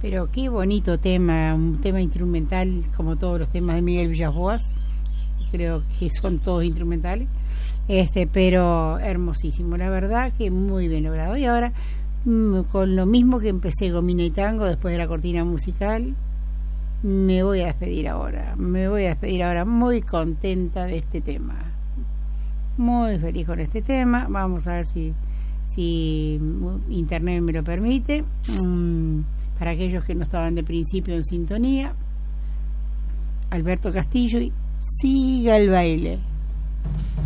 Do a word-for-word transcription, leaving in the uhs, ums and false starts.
Pero qué bonito tema, un tema instrumental como todos los temas de Miguel Villas-Boas. Creo que son todos instrumentales. Este, pero hermosísimo, la verdad que muy bien logrado. Y ahora mmm, con lo mismo que empecé Gomina y Tango después de la cortina musical, me voy a despedir ahora. Me voy a despedir ahora muy contenta de este tema. Muy feliz con este tema. Vamos a ver si si internet me lo permite. Mm, para aquellos que no estaban de principio en sintonía, Alberto Castillo y Siga el baile.